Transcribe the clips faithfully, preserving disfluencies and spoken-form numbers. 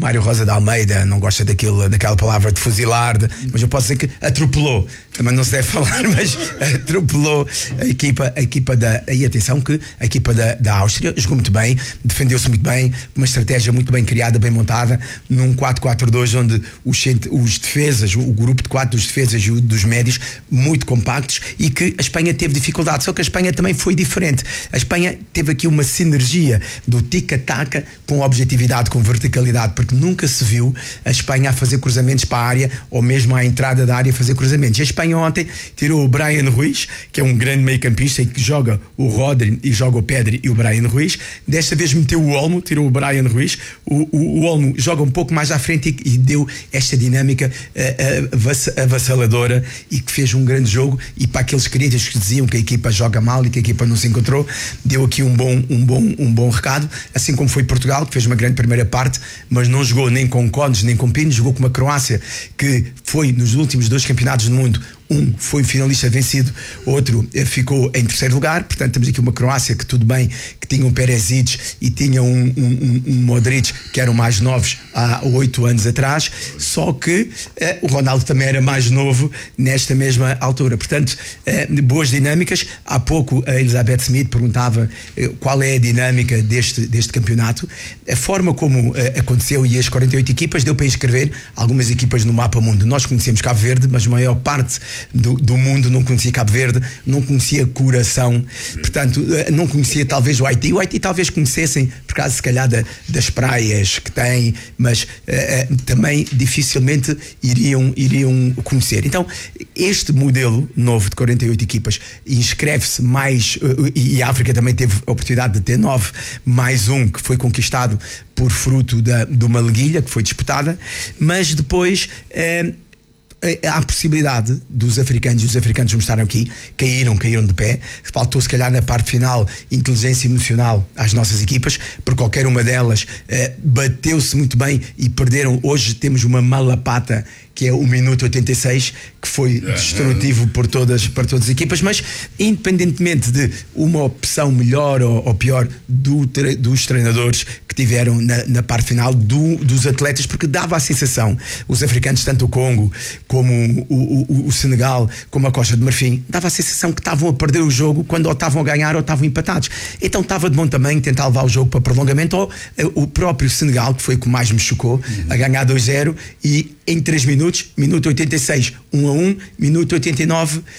Mário Rosa de Almeida não gosta daquilo, daquela palavra de fuzilar, de, mas eu posso dizer que atropelou, também não se deve falar, mas atropelou a equipa, a equipa da, e atenção que a equipa da, da Áustria jogou muito bem, defendeu-se muito bem, uma estratégia muito bem criada, bem montada, num quatro quatro dois onde os, os defesas, o grupo de quatro dos defesas e dos médios muito compactos, e que a Espanha teve dificuldade, só que a Espanha também foi diferente. A Espanha teve aqui uma sinergia do tic-tac com objetividade, com verticalidade, porque nunca se viu a Espanha a fazer cruzamentos para a área ou mesmo à entrada da área a fazer cruzamentos. E a Espanha ontem tirou o Brian Ruiz, que é um grande meio-campista e que joga o Rodri e joga o Pedri e o Brian Ruiz. Desta vez meteu o Olmo, tirou o Brian Ruiz. O, o, o Olmo joga um pouco mais à frente e, e deu esta dinâmica uh, avassaladora e que fez um grande jogo. E para aqueles críticos que diziam que a equipa joga mal e que a equipa não se encontrou, deu aqui um bom, um bom, um bom recado, assim como foi Portugal, que fez uma grande primeira parte, mas não jogou nem com Cones nem com Pinos, jogou com uma Croácia que foi nos últimos dois campeonatos do mundo, um foi finalista vencido, outro ficou em terceiro lugar. Portanto temos aqui uma Croácia que tudo bem, que tinha um Perisic e tinha um, um, um Modric que eram mais novos há oito anos atrás, só que eh, o Ronaldo também era mais novo nesta mesma altura. Portanto eh, boas dinâmicas. Há pouco a Elizabeth Smith perguntava eh, qual é a dinâmica deste, deste campeonato, a forma como eh, aconteceu, e as quarenta e oito equipas deu para inscrever algumas equipas no mapa mundo. Nós conhecemos Cabo Verde, mas a maior parte Do, do mundo não conhecia Cabo Verde, não conhecia Coração, portanto não conhecia talvez o Haiti. O Haiti talvez conhecessem por causa se calhar da, das praias que tem, mas uh, também dificilmente iriam, iriam conhecer. Então este modelo novo de quarenta e oito equipas inscreve-se mais, uh, e a África também teve a oportunidade de ter nove, mais um que foi conquistado por fruto da, de uma liguilha que foi disputada, mas depois uh, há a possibilidade dos africanos, e os africanos mostraram aqui, caíram, caíram de pé. Faltou se calhar na parte final inteligência emocional às nossas equipas, porque qualquer uma delas eh, bateu-se muito bem e perderam. Hoje temos uma malapata que é o minuto oitenta e seis, que foi destrutivo por todas, por todas as equipas, mas independentemente de uma opção melhor ou, ou pior do, dos treinadores que tiveram na, na parte final, do, dos atletas, porque dava a sensação, os africanos, tanto o Congo como o, o, o Senegal, como a Costa de Marfim, dava a sensação que estavam a perder o jogo quando ou estavam a ganhar ou estavam empatados. Então estava de bom tamanho tentar levar o jogo para prolongamento, ou o próprio Senegal, que foi o que mais me chocou, uhum. a ganhar dois zero e em três minutos, minuto oitenta e seis, um a um, minuto oitenta e nove, uh, uh,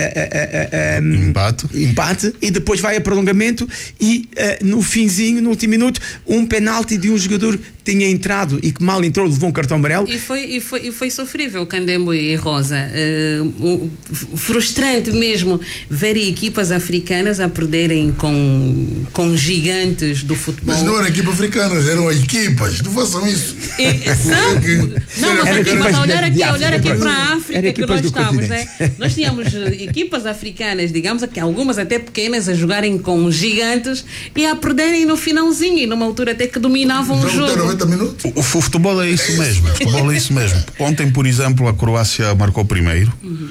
uh, uh, empate. empate, e depois vai a prolongamento e uh, no finzinho, no último minuto, um penalti de um jogador que tinha entrado e que mal entrou, levou um cartão amarelo. E foi, e foi, e foi sofrível, Candembo e Rosa. Uh, frustrante mesmo ver equipas africanas a perderem com, com gigantes do futebol. Mas não eram equipas africanas, eram equipas, não façam isso. E, são, não, mas, aqui, mas olhar aqui, olhar aqui para a África que nós estamos, né? Nós tínhamos equipas africanas, digamos que algumas até pequenas, a jogarem com gigantes e a perderem no finalzinho, e numa altura até que dominavam o jogo. noventa minutos. O, o futebol é isso mesmo. O futebol é isso mesmo. Ontem, por exemplo, a Croácia marcou primeiro. Uhum.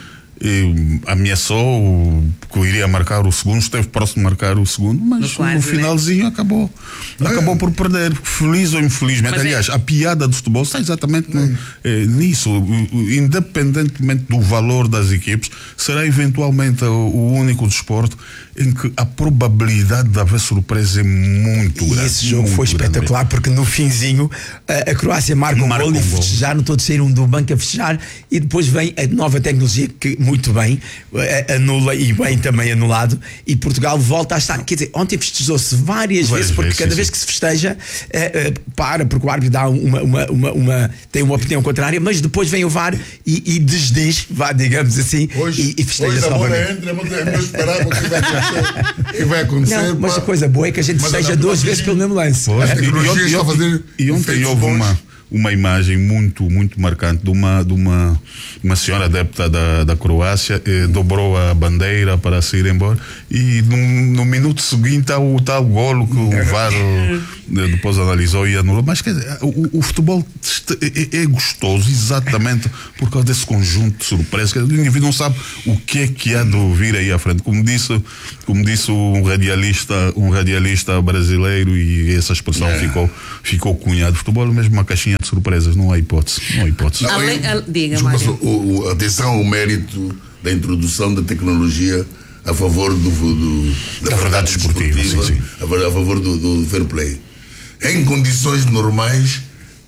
E ameaçou que iria marcar o segundo, esteve próximo de marcar o segundo, mas quase, no finalzinho, né? acabou é. acabou por perder, feliz ou infelizmente. Mas aliás, é. a piada do futebol está exatamente no, é, nisso. Independentemente do valor das equipes, será eventualmente o, o único desporto em que a probabilidade de haver surpresa é muito e grande. Esse jogo foi espetacular, mesmo. Porque no finzinho a, a Croácia marca um marca gol um e festejaram, todos saíram do banco a festejar, e depois vem a nova tecnologia que muito bem anula, e bem também anulado, e Portugal volta a estar, quer dizer, ontem festejou-se várias, várias vezes, porque vezes, cada sim, vez sim. que se festeja é, é, para, porque o árbitro dá uma, uma, uma, uma tem uma opinião contrária, mas depois vem o V A R e, e desdiz, vá, digamos assim, hoje, e, e festeja-se novamente. Entra, não esperava o que vai acontecer, que vai acontecer não, mas a coisa boa é que a gente festeja duas vezes pelo mesmo lance. Pois, é, e, e, e, fazer e ontem houve uma uma imagem muito, muito marcante de uma, de uma, uma senhora adepta da, da Croácia, eh, dobrou a bandeira para sair embora, e no, no minuto seguinte há o tal golo que o V A R depois analisou e anulou. Mas quer dizer, o, o futebol está é, é gostoso exatamente por causa desse conjunto de surpresas. O indivíduo não sabe o que é que há de ouvir aí à frente. Como disse, como disse um radialista, um radialista brasileiro, e essa expressão é. ficou, ficou cunhada. Futebol é mesmo uma caixinha de surpresas, não há hipótese. Não há hipótese. Não, Ale, ale, diga, desculpa, o, o, atenção ao mérito da introdução da tecnologia a favor do, do, da, da verdade esportiva, esportiva sim, sim. A, a favor do, do fair play. Em condições normais,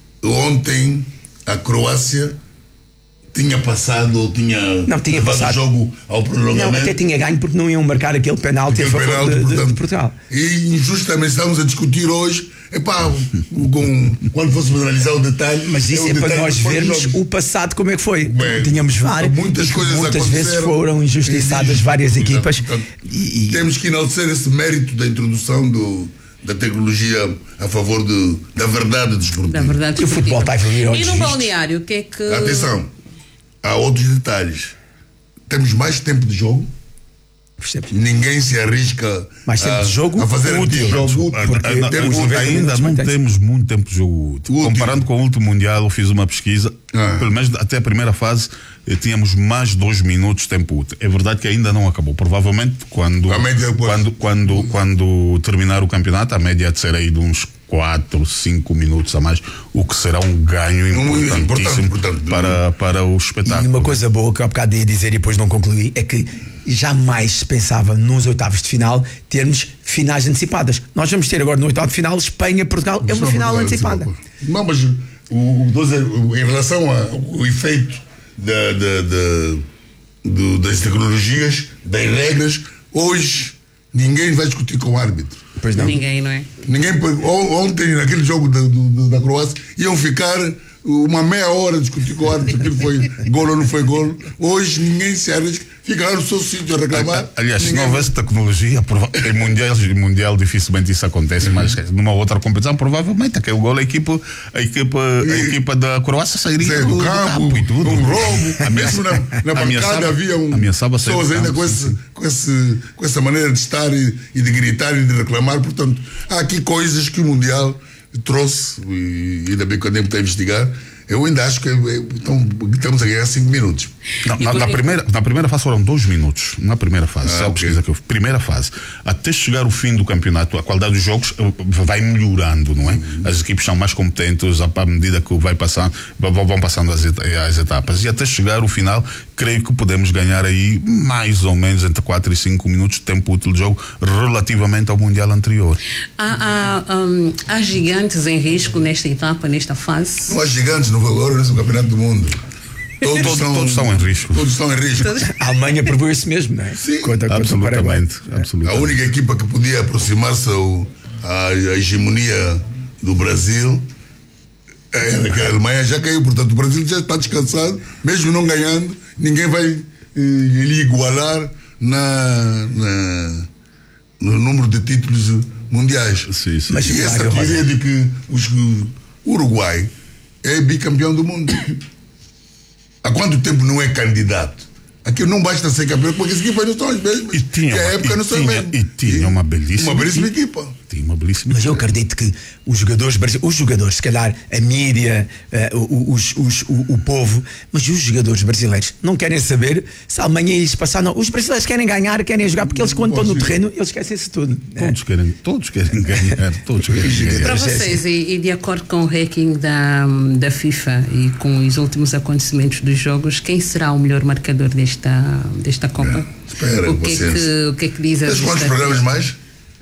ontem a Croácia tinha passado ou tinha, não, tinha passado o jogo ao prolongamento. Não, até tinha ganho porque não iam marcar aquele penalti a favor penalti, de, portanto, de Portugal. E injustamente estamos a discutir hoje, epá, com, quando fôssemos analisar o detalhe. Mas isso é, é para nós vermos o passado como é que foi. Bem, tínhamos vários, muitas coisas muitas vezes foram injustiçadas e, várias portanto, equipas. Portanto, e, e... Temos que enaltecer esse mérito da introdução do, da tecnologia a favor de, da verdade desportiva. Da verdade desportiva. E o futebol está a evoluir aos E no balneário, o que é que... Atenção, há outros detalhes. Temos mais tempo de jogo. Ninguém se arrisca mais tempo a, de jogo, a fazer útil, jogo porque a, a, temos a, ainda não temos muito tempo de jogo útil. útil. Comparando com o último Mundial, eu fiz uma pesquisa, ah. pelo menos até a primeira fase tínhamos mais dois minutos de tempo útil. É verdade que ainda não acabou. Provavelmente quando quando, quando, quando terminar o campeonato, a média há de ser aí de uns quatro, cinco minutos a mais, o que será um ganho importantíssimo importante, para, para o espetáculo. E uma coisa boa que eu há bocado ia dizer e depois não concluí é que jamais se pensava nos oitavos de final termos finais antecipadas. Nós vamos ter agora no oitavo de final Espanha-Portugal, é uma final antecipada. Não, mas o, o, em relação ao efeito da, da, da, do, das tecnologias, das regras, hoje ninguém vai discutir com o árbitro. Pois não. Ninguém, não é? Ninguém, ontem, naquele jogo da, do, da Croácia, iam ficar uma meia hora a discutir com o árbitro se aquilo foi gol ou não foi gol. Hoje ninguém se arrisca, fica lá no seu sítio a reclamar. Aliás, ninguém... se não houvesse tecnologia, em mundial, mundial dificilmente isso acontece, uhum. mas numa outra competição, provavelmente aquele gol, a equipa, a equipa, a equipa da Croácia sairia do, do campo, do campo e tudo. Um roubo. Mesmo na, na bancada havia um, pessoas ainda com, esse, com, esse, com essa maneira de estar e, e de gritar e de reclamar. Portanto, há aqui coisas que o Mundial trouxe, e ainda bem que eu devo estar a investigar. Eu ainda acho que então, estamos a ganhar cinco minutos. Não, na, na, primeira, na primeira fase foram dois minutos. Na primeira fase, ah, okay. que eu, primeira fase. Até chegar o fim do campeonato, a qualidade dos jogos vai melhorando, não é? Uhum. As equipes são mais competentes à medida que vai passando, vão passando as, as etapas. E até chegar o final, creio que podemos ganhar aí mais ou menos entre quatro e cinco minutos de tempo útil de jogo relativamente ao Mundial anterior. Há, há, um, há gigantes em risco nesta etapa, nesta fase? Não há gigantes, não vai agora nesse campeonato do mundo. Todos, todos, estão, todos estão em risco. Todos estão em risco. A Alemanha provou isso mesmo, não é? Sim, conta, absolutamente, conta absolutamente. A única equipa que podia aproximar-se à hegemonia do Brasil é que a Alemanha já caiu. Portanto, o Brasil já está descansado, mesmo não ganhando, ninguém vai eh, lhe igualar na, na, no número de títulos mundiais. Sim, sim. Mas e essa teoria de que os, o Uruguai é bicampeão do mundo. Há quanto tempo não é candidato? Aqui não basta ser campeão, porque as equipas não são as mesmas. E tinha, e a época e não são tinha, as mesmas. E tinha uma belíssima, uma belíssima equipa. Tinha uma belíssima Mas eu acredito que os jogadores, os jogadores, se calhar a mídia, uh, os, os, o, o povo, mas os jogadores brasileiros não querem saber se a Alemanha ia passar. Não. Os brasileiros querem ganhar, querem jogar, porque eles quando estão no terreno, eles esquecem-se tudo. Todos, é. querem, todos querem ganhar. Todos querem ganhar. Para vocês, e, e de acordo com o ranking da, da FIFA e com os últimos acontecimentos dos jogos, quem será o melhor marcador desta, desta Copa? É. Espera, o, que é que, o que é que diz a Tens quantos programas mais?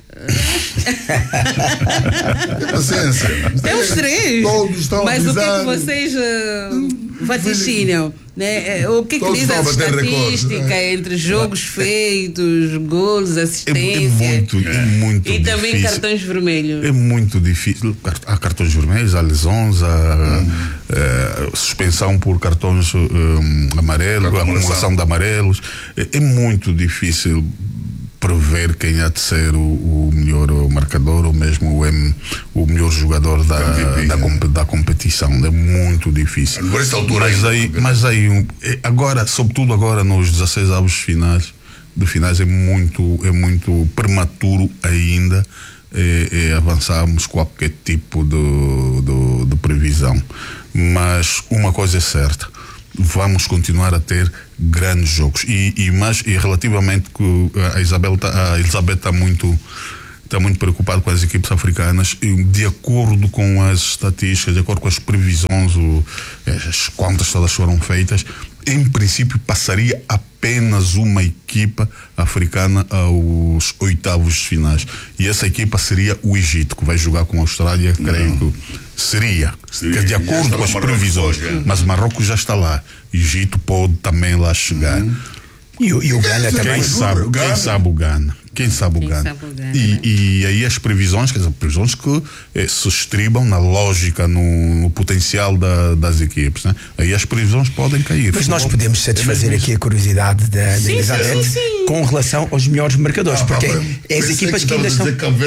Paciência. Temos três. Todos estão Mas o que é que vocês uh, vaticinam? Né? O que é que todos diz a estatística recorde, entre jogos feitos, golos, assistência? É, é muito, é muito e difícil. Também cartões vermelhos. É muito difícil. Há cartões vermelhos, há lesões, há hum. uh, suspensão por cartões um, amarelos, acumulação de amarelos. É, é muito difícil prever quem há de ser o, o melhor marcador ou mesmo o, M, o melhor jogador da, da, da competição. É muito difícil. Altura mas aí, mas aí agora, sobretudo agora nos dezasseis avos finais, de finais é muito, é muito prematuro ainda é, é avançarmos qualquer tipo de, de, de previsão. Mas uma coisa é certa, vamos continuar a ter grandes jogos. E, e, mas, e relativamente que a Isabel tá, a Elizabeth está muito está muito preocupado com as equipes africanas, de acordo com as estatísticas, de acordo com as previsões, o, as contas todas foram feitas, em princípio passaria apenas uma equipa africana aos oitavos de finais. E essa equipa seria o Egito, que vai jogar com a Austrália, creio que seria, seria de acordo com as previsões. Hoje, mas Marrocos já está lá. Egito pode também lá chegar. Uhum. E, o, e o Ghana também. Quem sabe, quem sabe o Ghana? Quem sabe o Ghana? E, e aí as previsões, quer dizer, previsões que eh, se estribam na lógica, no, no potencial da, das equipes, né? Aí as previsões podem cair. Mas nós podemos satisfazer é aqui a curiosidade da, da sim, Elizabeth sim, sim. com relação aos melhores marcadores, ah, porque é as equipas que, que ainda estão.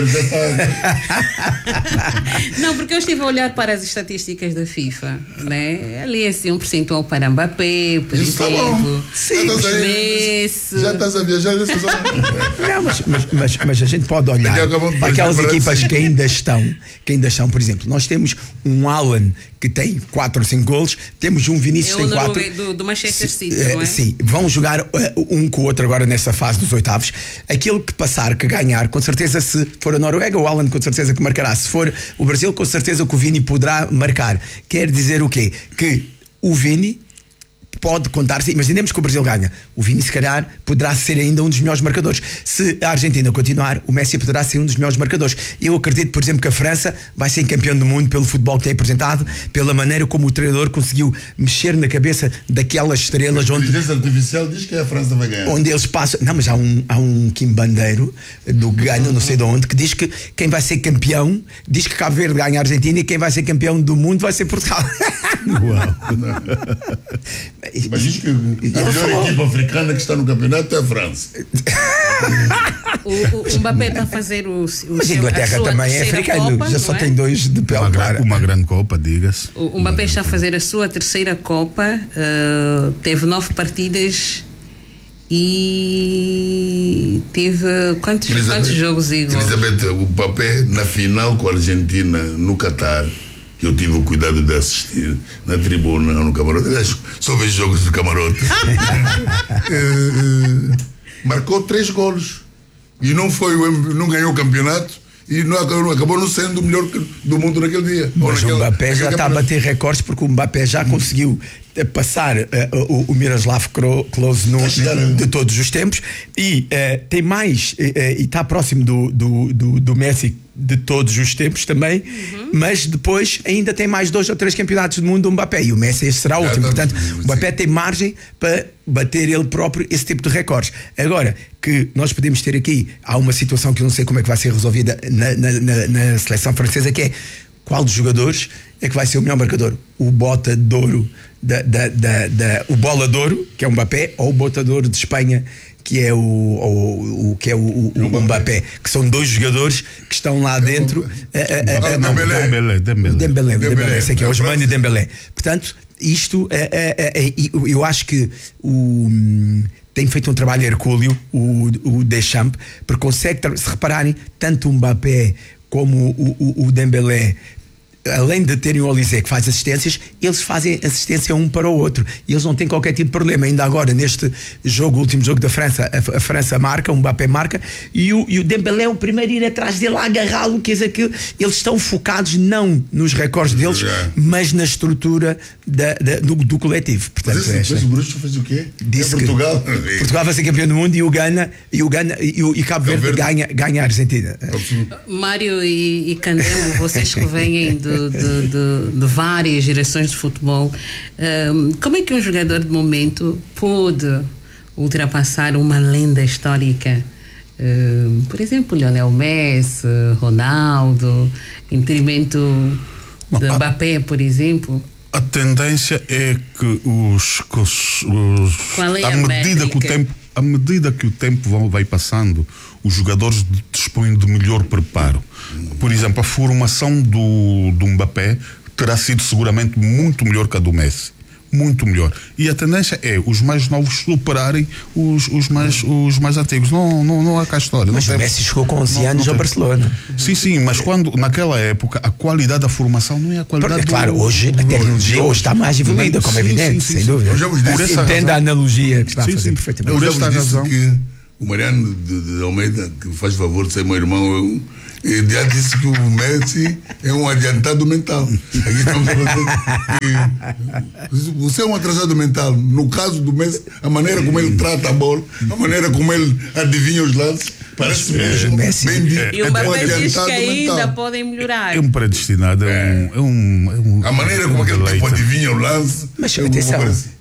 Não, porque eu estive a olhar para as estatísticas da FIFA, né? Ali assim um percentual para Mbappé, por isso exemplo. Sim, Messi. Já estás a viajar nessa zona. Não, mas, mas, mas, mas a gente pode olhar para aquelas equipas que ainda estão, que ainda estão, por exemplo, nós temos um Alan que tem quatro ou cinco golos, temos um Vinícius que tem quatro. Do, do Manchester City, não é? Sim, vão jogar uh, um com o outro agora nessa fase dos oitavos. Aquele que passar, que ganhar, com certeza, se for a Noruega, o Alan com certeza que marcará. Se for o Brasil, com certeza que o Vini poderá marcar. Quer dizer o quê? Que o Vini pode contar-se, imaginemos que o Brasil ganha, o Vini se calhar poderá ser ainda um dos melhores marcadores. Se a Argentina continuar, o Messi poderá ser um dos melhores marcadores. Eu acredito, por exemplo, que a França vai ser campeão do mundo pelo futebol que tem apresentado, pela maneira como o treinador conseguiu mexer na cabeça daquelas estrelas. A inteligência artificial diz que a França vai ganhar. Onde eles passam. Não, mas há um, há um Kim Bandeiro do Gana, não sei de onde, que diz que quem vai ser campeão, diz que Cabo Verde ganha a Argentina e quem vai ser campeão do mundo vai ser Portugal. Uau. Mas diz que a melhor falou. equipa africana que está no campeonato é a França. o, o, o Mbappé está a fazer o, o Mas a Inglaterra a também é africano, Copa, já só é? tem dois de pele clara. Uma grande Copa, diga-se. O, o Mbappé está a fazer a sua terceira Copa, uh, teve nove partidas e teve quantos, quantos jogos, Igor? Elizabeth, o Mbappé na final com a Argentina no Catar, que eu tive o cuidado de assistir na tribuna, no camarote. Aliás, só vejo jogos do camarote. é, é, marcou três golos. E não, foi, não ganhou o campeonato. E não, acabou não sendo o melhor do mundo naquele dia. Mas naquele, o Mbappé já está a bater recordes, porque o Mbappé já conseguiu passar uh, o, o Miroslav Klose no, de todos os tempos e uh, tem mais uh, uh, e está próximo do, do, do, do Messi de todos os tempos também, uhum. mas depois ainda tem mais dois ou três campeonatos do mundo do Mbappé, e o Messi este será o último. Portanto, o Mbappé tem margem para bater ele próprio esse tipo de recordes. Agora, que nós podemos ter aqui, há uma situação que eu não sei como é que vai ser resolvida na, na, na, na seleção francesa, que é qual dos jogadores é que vai ser o melhor marcador? O bota de ouro da, da, da, da, o bola de ouro, que é o Mbappé, ou o bota de ouro de Espanha, que é o, o, o, que é o, o, o Mbappé, que são dois jogadores que estão lá dentro. Dembélé, Dembélé, Dembélé, esse aqui é o Ousmane Dembélé. Portanto, isto é, é, é, eu acho que o tem feito um trabalho hercúleo o, o Deschamps, porque consegue, se repararem, tanto o Mbappé como o, o, o Dembélé, além de terem o Olise que faz assistências, eles fazem assistência um para o outro e eles não têm qualquer tipo de problema. Ainda agora neste jogo, o último jogo da França, a, a França marca, o Mbappé marca e o, e o Dembélé é o primeiro a ir atrás dele, a agarrá-lo, quer dizer que eles estão focados não nos recordes deles, yeah. mas na estrutura da, da, do, do coletivo. Portanto, mas esse, esta, o Bruxo fez o quê? Disse é Portugal. Que Portugal vai ser campeão do mundo e o Ghana e o Ghana e, o, e Cabo Verde, Verde ganha, ganha a Argentina. Mário e, e Candelo, vocês que vêm do De, de, de várias gerações de futebol, um, como é que um jogador de momento pôde ultrapassar uma lenda histórica? Um, por exemplo, Lionel Messi, Ronaldo, em detrimento de Mbappé, por exemplo? A tendência é que os, que os, os Qual é a, a medida que o tempo à medida que o tempo vai passando, os jogadores dispõem de melhor preparo. Por exemplo, a formação do, do Mbappé terá sido seguramente muito melhor que a do Messi. muito melhor. E a tendência é os mais novos superarem os, os, mais, os mais antigos. Não, não, não há cá história. Mas o Messi chegou com onze anos ao Barcelona. Sim, sim, mas quando, naquela época, a qualidade da formação não é a qualidade Porque, do... Claro, hoje a tecnologia hoje está mais evoluída, como é evidente, sim, sim, sem dúvida. Entenda a analogia que está a fazer sim, perfeitamente. Eu já vos disse que o Mariano de, de Almeida, que faz favor de ser meu irmão, eu, eu já disse que o Messi é um adiantado mental. Aqui estamos que você é um atrasado mental. No caso do Messi, a maneira como ele trata a bola, a maneira como ele adivinha os lances, parece mesmo Messi. bem de, E o Mbappé diz que ainda mental. podem melhorar. É um predestinado, é, é, um, é um. A maneira como aquele tipo adivinha o lance. Mas atenção,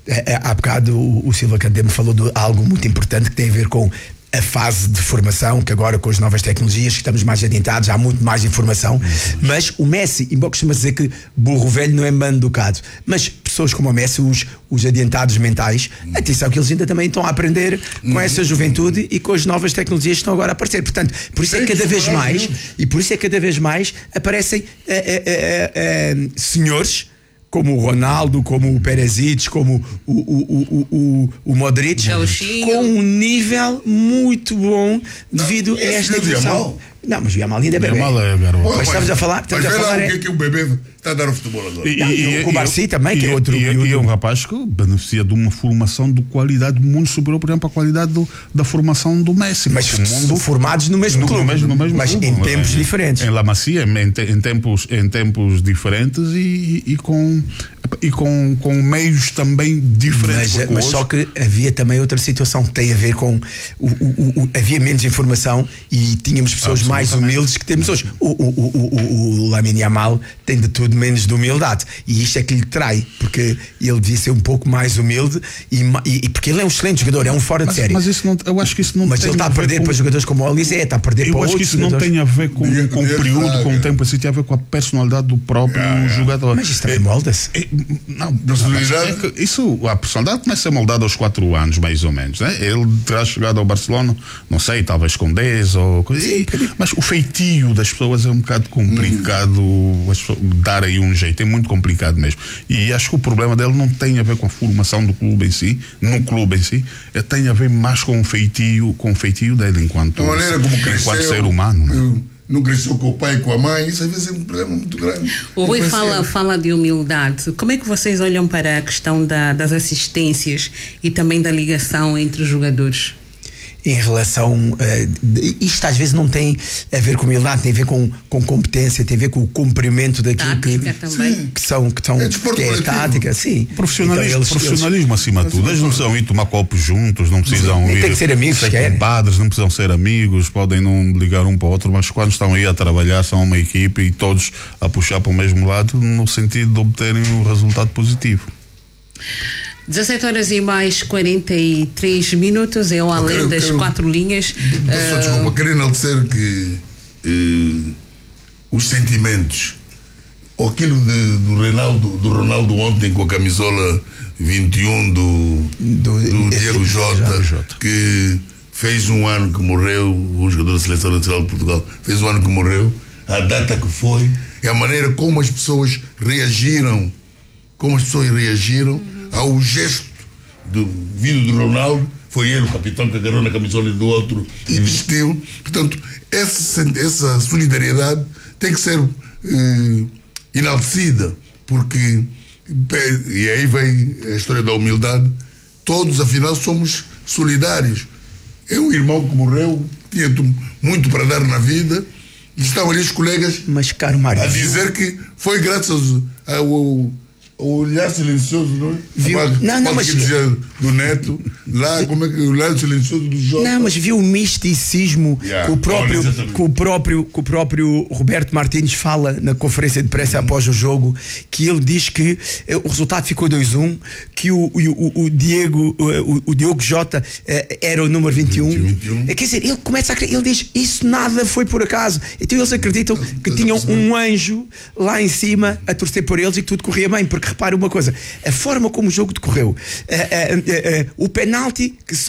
há bocado o, o Silva Candemo falou de algo muito importante que tem a ver com a fase de formação, que agora com as novas tecnologias que estamos mais adiantados, há muito mais informação, mas o Messi, embora costuma dizer que burro velho não é mano educado, mas pessoas como o Messi, os, os adiantados mentais, atenção que eles ainda também estão a aprender com essa juventude e com as novas tecnologias que estão agora a aparecer, portanto, por isso é que cada vez mais e por isso é que cada vez mais aparecem é, é, é, é, senhores como o Ronaldo, como o Perezic, como o, o, o, o, o Modric, com um nível muito bom devido não, a esta evolução. Não, mas o Yamal ainda é bebê. Yamal é garoto. Mas, mas estamos a falar. Estamos mas a falar lá é... o que é que o bebê está a dar ao futebol agora. E, não, e, e, o Barci também, e, que é outro. E, e, e é um rapaz que beneficia de uma formação de qualidade muito superior, por exemplo, à qualidade do, da formação do Messi. Mas mundo, formados no mesmo no, clube, no mesmo, no mesmo mas clube, em tempos em, diferentes. Em La Masia, em, em, tempos, em tempos diferentes e, e, com, e com, com meios também diferentes. Mas, mas hoje... só que havia também outra situação que tem a ver com. O, o, o, havia menos informação e tínhamos pessoas mais humildes que temos hoje. O, o, o, o, o Lamine Yamal tem de tudo menos de humildade e isto é que lhe trai, porque ele devia ser um pouco mais humilde e, e porque ele é um excelente jogador, é um fora mas, de série. Mas isso não, eu acho que isso não mas tem ele está a perder com... para jogadores como o Olise, está a perder eu para acho outros que isso jogadores. Não tem a ver com, Diga, com o período, diga, com o tempo, assim, tem a ver com a personalidade do próprio yeah, jogador. Mas isso também é, molda-se. É, não, personalidade. É que isso, a personalidade começa a ser moldada aos quatro anos, mais ou menos. Né? Ele terá chegado ao Barcelona, não sei, talvez com dez ou coisa. E, mas o feitio das pessoas é um bocado complicado hum. dar aí um jeito, é muito complicado mesmo. E acho que o problema dele não tem a ver com a formação do clube em si, no clube em si, é, tem a ver mais com o feitio, com o feitio dele enquanto, maneira como cresceu, enquanto ser humano. Né? Não cresceu com o pai e com a mãe, isso às vezes é um problema muito grande. O Rui fala, fala de humildade. Como é que vocês olham para a questão da, das assistências e também da ligação entre os jogadores? Em relação uh, isto às vezes não tem a ver com humildade, tem a ver com, com competência, tem a ver com o cumprimento daquilo que, que são que, são, é que é tática, sim. Profissionalismo, então, eles, profissionalismo eles, acima de tudo. Eles não precisam ir tomar copos juntos, não precisam nem ir, tem que ser amigos, ser padres, não precisam ser amigos, podem não ligar um para o outro, mas quando estão aí a trabalhar são uma equipe e todos a puxar para o mesmo lado no sentido de obterem um resultado positivo. dezassete horas e mais quarenta e três minutos, é o além quero, das quero, quatro linhas. Só, uh... desculpa, quero enaltecer que uh, os sentimentos, ou aquilo de, do, Ronaldo, do Ronaldo ontem com a camisola vinte e um do, do, do Diego Jota, Jota, que fez um ano que morreu, o jogador da Seleção Nacional de Portugal, fez um ano que morreu, a data que foi, e a maneira como as pessoas reagiram, como as pessoas reagiram. Uhum. Ao gesto do vindo do Ronaldo, foi ele o capitão que agarrou na camisola do outro e vestiu. Portanto, essa, essa solidariedade tem que ser eh, enaltecida, porque, e aí vem a história da humildade, todos afinal somos solidários. É um irmão que morreu, tinha muito para dar na vida, e estavam ali os colegas Mas, caro Mário, a dizer que foi graças ao o olhar silencioso, não é? Viu? A, não, não, mas... dizer do Neto, lá, como é que o olhar silencioso do Jota. Não, mas viu o misticismo yeah. que, o próprio, que, o próprio, que o próprio Roberto Martins fala na conferência de imprensa uhum. após o jogo, que ele diz que eh, o resultado ficou dois a um, que o, o, o, Diego, o, o Diogo Jota eh, era o número vinte e um. vinte e um. Quer dizer, ele começa a acreditar, ele diz, isso nada foi por acaso. Então eles acreditam que tinham um anjo lá em cima a torcer por eles e que tudo corria bem, porque repare uma coisa, a forma como o jogo decorreu, uh, uh, uh, uh, o penalti que só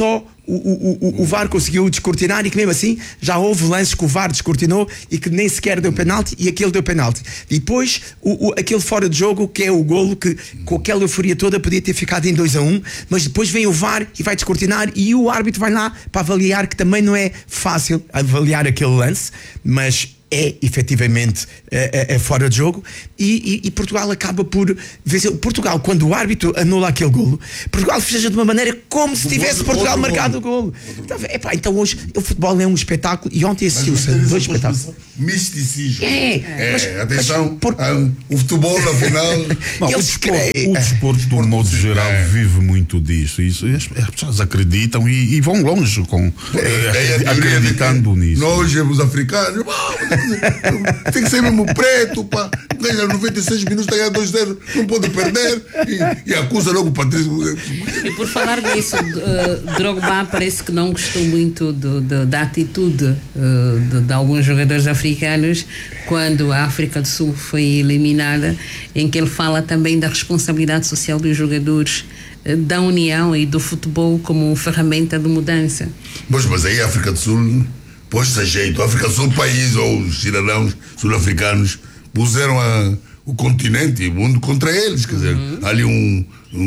o, o, o, o V A R conseguiu descortinar e que mesmo assim já houve lances que o V A R descortinou e que nem sequer deu penalti e aquele deu penalti. E depois o, o, aquele fora de jogo que é o golo que com aquela euforia toda podia ter ficado em dois a um, mas depois vem o V A R e vai descortinar e o árbitro vai lá para avaliar, que também não é fácil avaliar aquele lance, mas é efetivamente é, é, é fora de jogo e, e, e Portugal acaba por vencer. Portugal, quando o árbitro anula aquele golo, Portugal festeja de uma maneira como se tivesse Portugal marcado o golo. Então, epá, então hoje o futebol é um espetáculo e ontem assistiu-se a dois espetáculos. Misticismo. É, é mas, atenção, mas, por... ah, o futebol afinal. Não, o desporto, o desporto de um modo geral é. vive muito disso. Isso, as, as pessoas acreditam e, e vão longe com, é, é, acreditando nisso. Nós, os africanos, tem que ser mesmo preto, pá. Ganha noventa e seis minutos, ganha dois a zero, não pode perder. E, e acusa logo o Patrício. E por falar nisso, uh, Drogba parece que não gostou muito do, do, da atitude uh, de, de alguns jogadores africanos quando a África do Sul foi eliminada, em que ele fala também da responsabilidade social dos jogadores, uh, da união e do futebol como ferramenta de mudança. Pois, mas aí a África do Sul pôs-se a jeito. A África do Sul, o país ou os cidadãos sul-africanos puseram a, o continente e o mundo contra eles. Quer dizer, uhum. ali um. um,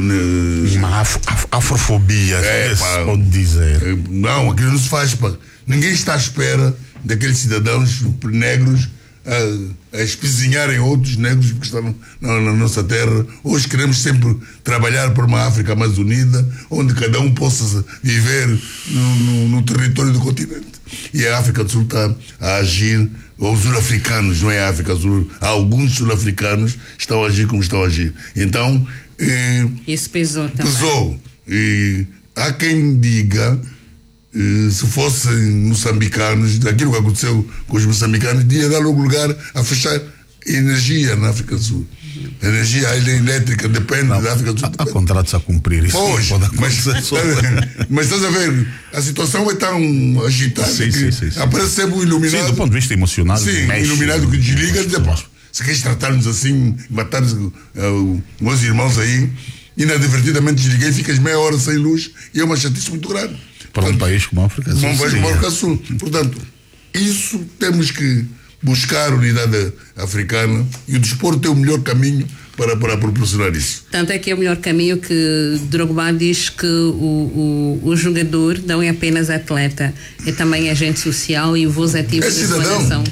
um uma af, af, afrofobia, é, se pode dizer. Não, aquilo não se faz. Pá. Ninguém está à espera daqueles cidadãos negros a, a espizinharem outros negros que estão na, na nossa terra. Hoje queremos sempre trabalhar por uma África mais unida, onde cada um possa viver no, no, no território do continente. E a África do Sul está a agir, ou os sul-africanos, não é a África do Sul, alguns sul-africanos estão a agir como estão a agir. Então, eh, isso pesou também. Pesou. E há quem diga, eh, se fossem moçambicanos, daquilo que aconteceu com os moçambicanos, ia dar logo lugar a fechar energia na África do Sul. A energia a elétrica depende não, da África do Sul. Há, há contratos a cumprir. Isso pois, mas, mas estás a ver, a situação é tão agitada sim, que sim, sim, sim. aparece sempre um iluminado. Sim, do ponto de vista emocional. Sim, um iluminado que desliga e diz: se queres tratar-nos assim, matar uh, meus irmãos aí, inadvertidamente desliguei, ficas meia hora sem luz e é uma chatice muito grande. Para um país como a África do Sul. Um país como a África do Sul. Portanto, isso temos que buscar a unidade africana e o desporto tem o melhor caminho para, para proporcionar isso. Tanto é que é o melhor caminho que Drogba diz que o, o, o jogador não é apenas atleta, é também agente social e voz ativa é da sua nação.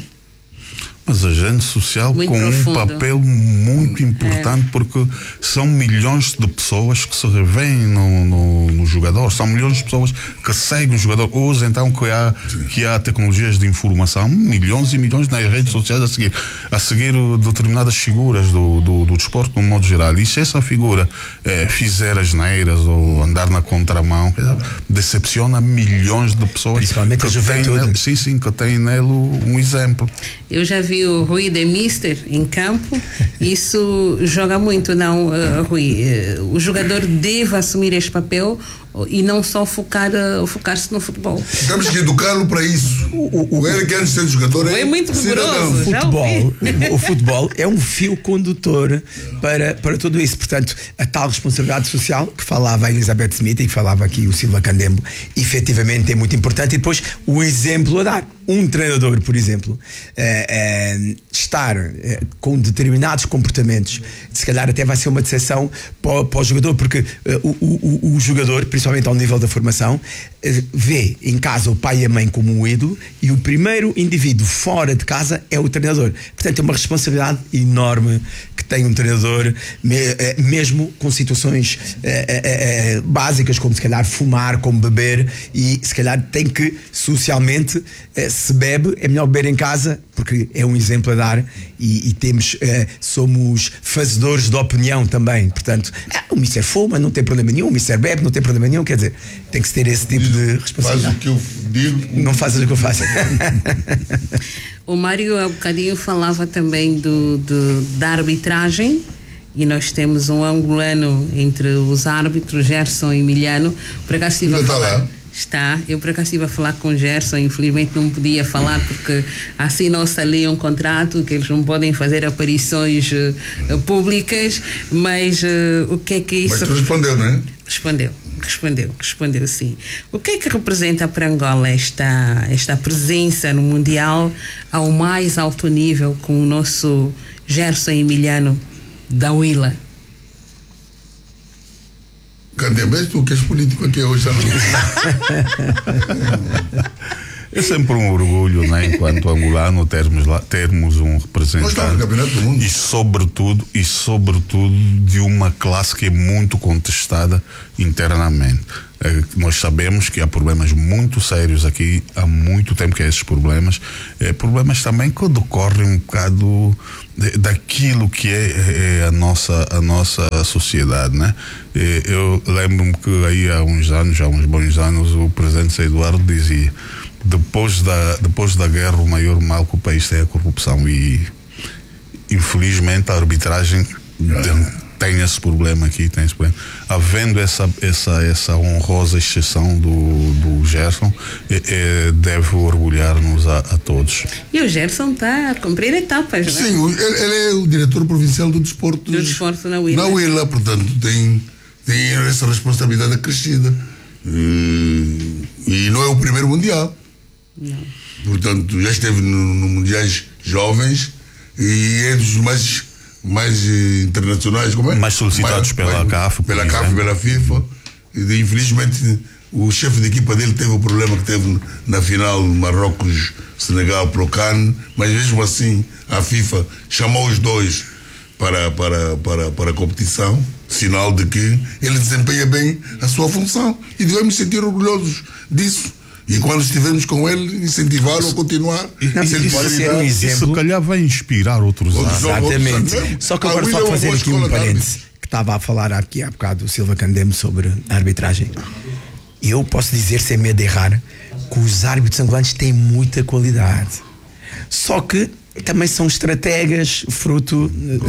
Mas agente social muito com profundo. Um papel muito importante, é. Porque são milhões de pessoas que se revêem no, no, no jogador, são milhões de pessoas que seguem o jogador. Hoje, então, que há, que há tecnologias de informação, milhões e milhões nas redes sociais a seguir, a seguir determinadas figuras do, do, do desporto, no modo geral. E se essa figura é, fizer asneiras ou andar na contramão, decepciona milhões de pessoas. Principalmente a juventude. Sim, sim, que têm nele um exemplo. Eu já vi o Rui de Mister em campo, isso joga muito, não, uh, Rui? Uh, o jogador deve assumir este papel e não só focar, uh, focar-se no futebol. Temos que educá-lo para isso. O, o, o Eric, antes de ser jogador, é, é muito rigoroso. O futebol, o futebol é um fio condutor para, para tudo isso. Portanto, a tal responsabilidade social que falava a Elizabeth Smith e que falava aqui o Silva Candembo, efetivamente é muito importante. E depois o exemplo a dar. Um treinador, por exemplo, é, é, estar é, com determinados comportamentos, se calhar até vai ser uma decepção para, para o jogador, porque é, o, o, o jogador, principalmente ao nível da formação, é, vê em casa o pai e a mãe como um ídolo e o primeiro indivíduo fora de casa é o treinador. Portanto, é uma responsabilidade enorme que tem um treinador, me, é, mesmo com situações é, é, é, básicas, como se calhar fumar, como beber, e se calhar tem que socialmente é, se bebe, é melhor beber em casa, porque é um exemplo a dar e, e temos, eh, somos fazedores de opinião também. Portanto, ah, o mister fuma, não tem problema nenhum, o mister bebe, não tem problema nenhum. Quer dizer, tem que se ter esse tipo de responsabilidade. Faz o que eu digo. Não fazes o que eu faço. O Mário há um bocadinho falava também do, do, da arbitragem. E nós temos um angolano entre os árbitros, Gerson e Emiliano. Por acaso estive a falar. Está, eu por acaso estive a falar com o Gerson, infelizmente não podia falar porque assinou-se ali um contrato que eles não podem fazer aparições uh, públicas, mas uh, o que é que isso... Mas tu respondeu, não é? Respondeu. respondeu, respondeu sim. O que é que representa para Angola esta, esta presença no Mundial ao mais alto nível com o nosso Gerson Emiliano da Willa? Cadê mesmo tu que és político aqui hoje? É sempre um orgulho, né, enquanto angolano, termos, lá, termos um representante do mundo. e sobretudo e sobretudo de uma classe que é muito contestada internamente. É, nós sabemos que há problemas muito sérios aqui há muito tempo, que é esses problemas, é, problemas também que decorrem um bocado de, daquilo que é, é a nossa a nossa sociedade, né? É, eu lembro-me que aí há uns anos, há uns bons anos, o presidente Eduardo dizia: depois da depois da guerra o maior mal que o país tem é a corrupção, e infelizmente a arbitragem tem, tem esse problema aqui, tem esse problema. Havendo essa, essa, essa honrosa exceção do, do Gerson, é, é, deve orgulhar-nos a, a todos. E o Gerson está a cumprir etapas, não é? Sim, ele, ele é o diretor provincial do desporto. Do desporto na Willa. Na Willa, portanto, tem, tem essa responsabilidade acrescida. E, e não é o primeiro Mundial. Não. Portanto, já esteve no, no Mundiais Jovens e é dos mais, mais eh, internacionais, como é? Mais solicitados mais, pela mais, C A F. Pela C A F e pela FIFA. E, infelizmente, o chefe de equipa dele teve o problema que teve na final Marrocos-Senegal para o CAN, mas mesmo assim a FIFA chamou os dois para, para, para, para a competição, sinal de que ele desempenha bem a sua função e devemos sentir orgulhosos disso. E quando estivermos com ele, incentivá-lo a continuar. Não, se ele isso pode ser um exemplo. Se calhar vai inspirar outros. Outros Exatamente. outros, Só que agora só fazer aqui um parênteses, que estava a falar aqui há bocado o Silva Candemo sobre a arbitragem. Eu posso dizer, sem medo de errar, que os árbitros angolanos têm muita qualidade. Só que também são estrategas, fruto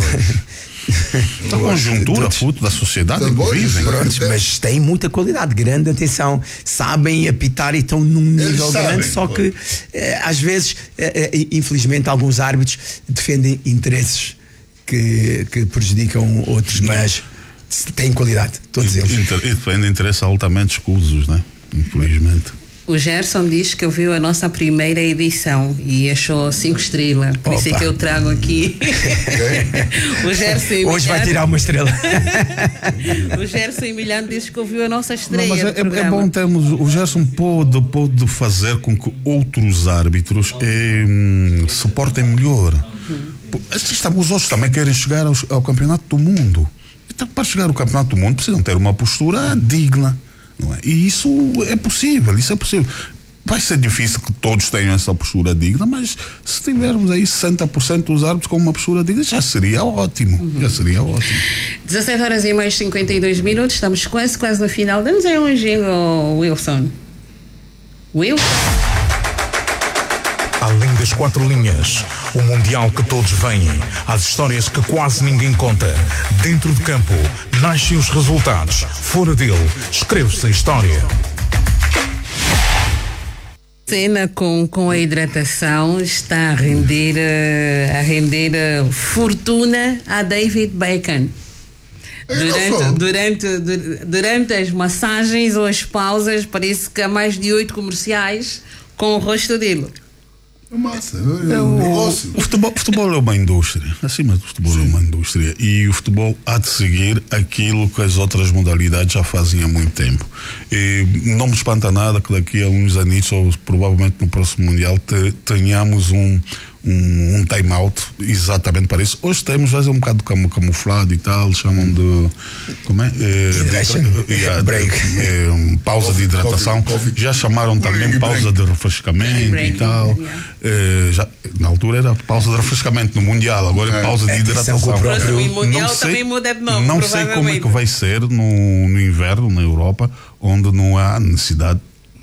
da conjuntura, fruto da sociedade que vivem. Pronto, mas têm muita qualidade, grande atenção, sabem apitar e estão num nível sabem, grande, só que eh, às vezes, eh, eh, infelizmente, alguns árbitros defendem interesses que, que prejudicam outros, mas têm qualidade, todos eles. E defendem interesses altamente escusos, né? Infelizmente. O Gerson diz que ouviu a nossa primeira edição e achou cinco estrelas. Por isso é que eu trago aqui. O Gerson Emiliano. Hoje vai tirar uma estrela. O Gerson Emiliano diz que ouviu a nossa estreia. Não, mas é, é bom termos. O Gerson pode, pode fazer com que outros árbitros eh, se portem melhor. Uhum. Os outros também querem chegar ao, ao campeonato do mundo. Então, para chegar ao campeonato do mundo, precisam ter uma postura digna. Não é? E isso é possível, isso é possível. Vai ser difícil que todos tenham essa postura digna, mas se tivermos aí sessenta por cento dos árbitros com uma postura digna, já seria ótimo. Uhum. Já seria ótimo. dezassete horas e mais cinquenta e dois minutos, estamos quase, quase no final. Damos aí um jingle, Wilson. Wilson? Além das quatro linhas, o Mundial que todos veem, as histórias que quase ninguém conta. Dentro de campo, nascem os resultados. Fora dele, escreve-se a história. Cena com, com a hidratação está a render, a render fortuna a David Beckham. Durante, durante, durante as massagens ou as pausas, parece que há mais de oito comerciais com o rosto dele. Massa, é um negócio. O futebol, futebol é uma indústria, acima do futebol Sim. é uma indústria, e o futebol há de seguir aquilo que as outras modalidades já fazem há muito tempo. E não me espanta nada que daqui a uns anos, ou provavelmente no próximo Mundial, te, tenhamos um, um, um time-out exatamente para isso. Hoje temos, mas é um bocado camuflado e tal, chamam de como é? é de, break. É, um, pausa coffee, de hidratação. Coffee, coffee. Já chamaram também break, pausa break. de refrescamento break, e tal. Yeah. É, já, na altura era pausa de refrescamento no Mundial, agora é, é pausa de hidratação. O próximo Mundial não também muda de nome. Não sei como é que vai ser no, no inverno na Europa, onde não há necessidade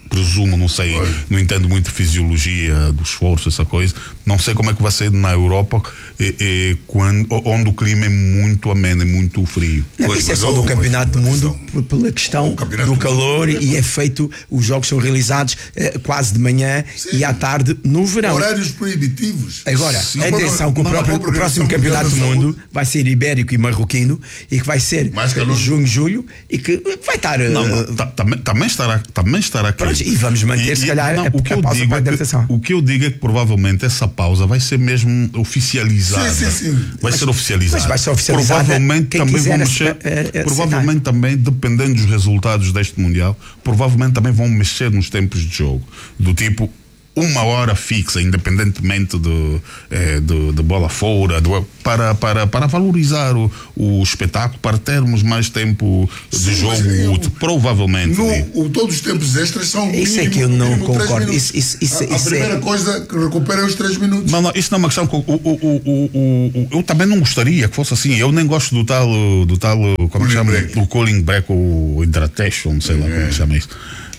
presumo, não sei, Oi. não entendo muito de fisiologia do esforço, essa coisa. Não sei como é que vai ser na Europa, e, e, quando, onde o clima é muito ameno, é muito frio. Não, pois, isso é só do Campeonato do Mundo, por, pela questão do calor, e é feito, os jogos são realizados eh, quase de manhã Sim. e à tarde no verão. Horários proibitivos. Agora, Sim. atenção, que o, próprio, o próximo Campeonato do Mundo vai ser ibérico e marroquino, e que vai ser junho, julho, e que vai estar. Não, não, tá, também, também estará, também estará aqui. Pronto, e vamos manter, e, se calhar, não, a, o que a eu pausa digo para a adaptação. É que, o que eu digo é que provavelmente essa pausa vai ser mesmo oficializada. Sim, sim, sim. Vai mas, ser oficializada. Mas vai ser oficializada. Provavelmente também vão mexer. A, a, a provavelmente também, dependendo dos resultados deste Mundial, provavelmente também vão mexer nos tempos de jogo. Do tipo, uma hora fixa, independentemente de, eh, de, de bola fora, de, para, para, para valorizar o, o espetáculo, para termos mais tempo de Sim, jogo útil, provavelmente. No, o, todos os tempos extras são Isso mínimo, é que eu não concordo. Isso, isso, isso, a, a isso primeira é... coisa que recupera é os três minutos. Não, não, isso não é uma questão que o, o, o, o, o, eu também não gostaria que fosse assim. Eu nem gosto do tal, do tal como é chama? Do cooling break ou hydratation, não sei lá é. como é que chama isso.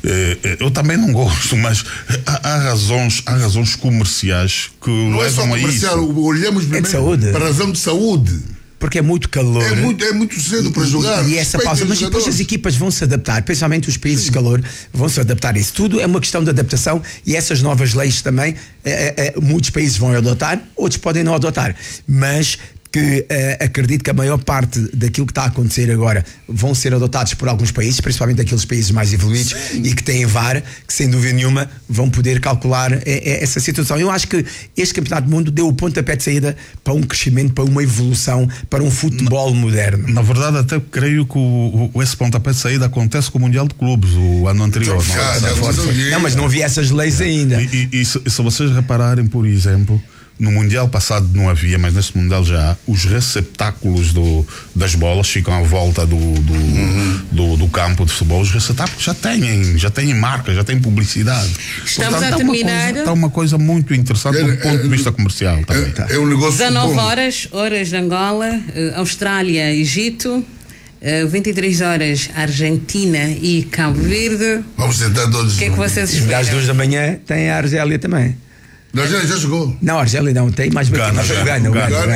Eu também não gosto, mas há, há razões, há razões comerciais que não levam é só comercial, a isso. Olhamos primeiro é de saúde. para a razão de saúde. Porque é muito calor. É muito, é muito cedo para jogar. E, e essa pausa. Mas depois as equipas vão se adaptar, principalmente os países Sim. de calor, vão se adaptar a isso. Tudo é uma questão de adaptação, e essas novas leis também, é, é, muitos países vão adotar, outros podem não adotar. Mas que uh, acredito que a maior parte daquilo que está a acontecer agora vão ser adotados por alguns países, principalmente aqueles países mais evoluídos Sim. e que têm V A R, que sem dúvida nenhuma vão poder calcular é, é, essa situação. Eu acho que este Campeonato do Mundo deu o pontapé de saída para um crescimento, para uma evolução, para um futebol na, moderno. Na verdade, até creio que o, o, esse pontapé de saída acontece com o Mundial de Clubes, o ano anterior. Não, não, não, não, não, mas não havia essas leis ainda. E, e, e se, se vocês repararem, por exemplo, no Mundial passado não havia, mas neste Mundial já há, os receptáculos do, das bolas ficam à volta do, do, uhum. do, do campo de futebol. Os receptáculos já têm, já têm marca, já têm publicidade. Estamos Portanto, a terminar. Está uma coisa muito interessante é, do ponto é, de vista comercial também. É, é um negócio dezanove horas, horas de Angola, Austrália, Egito. Uh, vinte e três horas Argentina e Cabo Verde. Vamos tentar todos. O que é que vocês esperam? Às duas da manhã tem a Argélia também. A Argélia já jogou? Não, a Argélia não tem, mais Gana, Gana, Gana,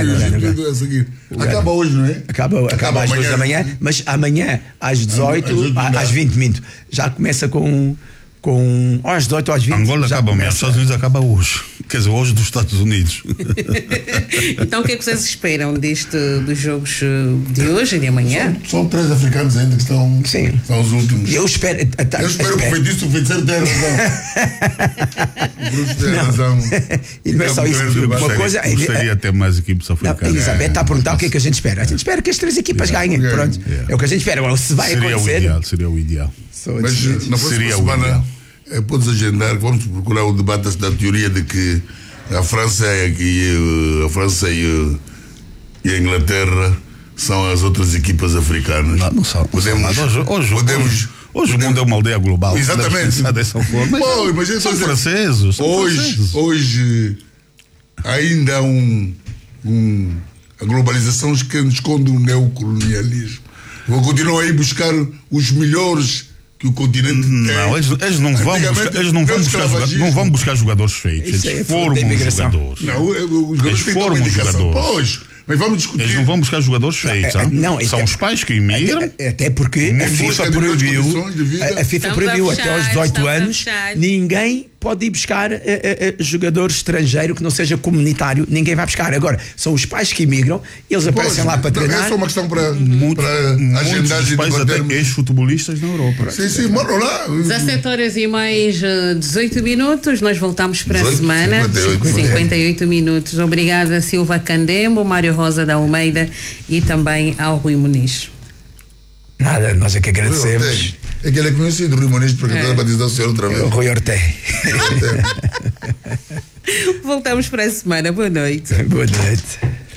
Gana. Acaba hoje, não é? Acaba, acaba, acaba às duas da manhã, mas amanhã às dezoito, às vinte minutos. Já começa com. com ou às dezoito ou às vinte. Angola acaba amanhã, os Estados Unidos acaba hoje. Quer dizer, hoje dos Estados Unidos. Então o que é que vocês esperam deste, dos jogos de hoje e de amanhã? São, são três africanos ainda que estão. Sim. São os últimos. Eu espero. A, a, eu espero que o feitiço, o feiticeiro tenha razão. O Bruce tem razão. E não é só isso. Uma coisa. Gostaria de ter mais equipes africanas. Elizabeth está a perguntar o que é que a gente espera. A gente espera que as três equipas ganhem. Pronto. É o que a gente espera. Agora, se vai seria acontecer. O ideal, seria o ideal. Mas na próxima semana. É, podes agendar, vamos procurar o debate da teoria de que a França e a, França e a, e a Inglaterra são as outras equipas africanas. Não, não são. Podemos, hoje, hoje, podemos, hoje, hoje o mundo é uma aldeia global. Exatamente. Dessa forma. Pô, mas são dizer, franceses. São hoje, franceses. hoje ainda há um, um, a globalização que esconde o neocolonialismo. Vou continuar a ir buscar os melhores que o continente não, tem. Eles, eles não vão buscar, eles não vão buscar, jogadores, não vão buscar jogadores feitos. Eles é formam jogadores. Não, os jogadores eles formam jogadores. Pois, mas vamos discutir. Eles não vão buscar jogadores feitos. É, não, são até, os pais que imigram. Até, até porque a FIFA proibiu, a, a FIFA proibiu até aos dezoito anos, ninguém pode ir buscar uh, uh, uh, jogador estrangeiro que não seja comunitário, ninguém vai buscar. Agora, são os pais que imigram, eles aparecem pois, lá para treinar. É só uma questão para, muito, para agendar e pais até ex-futebolistas na Europa. Sim, sim, moram lá. dezassete horas e mais dezoito minutos, nós voltamos para dezoito, a semana. cinquenta e oito, cinquenta e oito minutos. Obrigada, Silva Candembo, Mário Rosa da Almeida e também ao Rui Muniz. Nada, nós é que agradecemos. É que ele é conhecido, o Rui Muniz, porque estava a dizer o senhor outra vez. O Rui Ortega. Voltamos para a semana. Boa noite. Boa noite.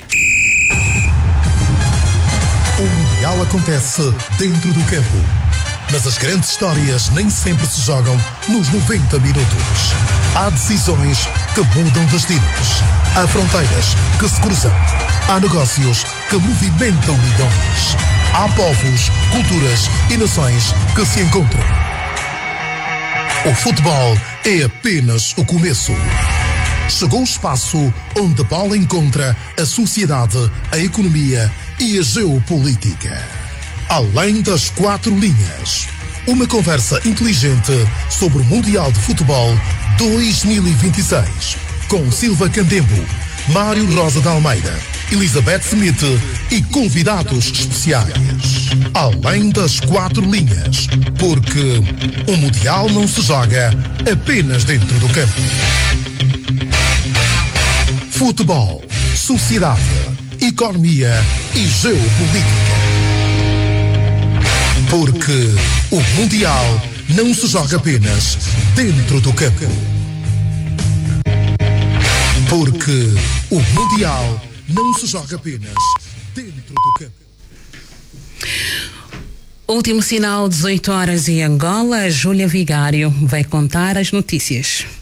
O Mundial acontece dentro do campo. Mas as grandes histórias nem sempre se jogam nos noventa minutos. Há decisões que mudam destinos. Há fronteiras que se cruzam. Há negócios que movimentam milhões. Há povos, culturas e nações que se encontram. O futebol é apenas o começo. Chegou o espaço onde a bola encontra a sociedade, a economia e a geopolítica. Além das quatro linhas. Uma conversa inteligente sobre o Mundial de Futebol dois mil e vinte e seis. Com Silva Candembo, Mário Rosa de Almeida, Elizabeth Smith e convidados especiais. Além das quatro linhas, porque o Mundial não se joga apenas dentro do campo. Futebol, sociedade, economia e geopolítica. Porque o Mundial não se joga apenas dentro do campo. Porque o Mundial não se joga apenas dentro do campo. Último sinal, dezoito horas em Angola. Júlia Vigário vai contar as notícias.